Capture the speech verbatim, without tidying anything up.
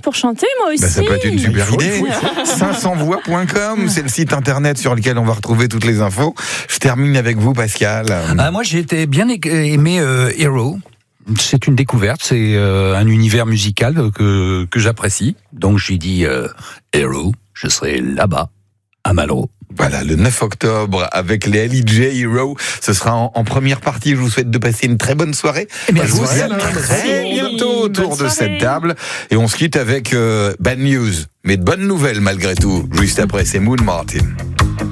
pour chanter, moi aussi. Bah, ça peut être une super idée. cinq cents voix point com, c'est le site internet sur lequel on va retrouver toutes les infos. Je termine avec vous, Pascal. Ah, moi, j'ai été bien aimé euh, Hero. C'est une découverte, c'est euh, un univers musical que que j'apprécie. Donc j'ai dit euh, Hero, je serai là-bas à Malraux. Voilà, le neuf octobre, avec les L I J Hero. Ce sera en, en première partie. Je vous souhaite de passer une très bonne soirée. Eh bien, je vous dis à soirée, très bientôt autour bonne de soirée. cette table. Et on se quitte avec euh, Bad News, mais de bonnes nouvelles malgré tout. Juste après, c'est Moon Martin.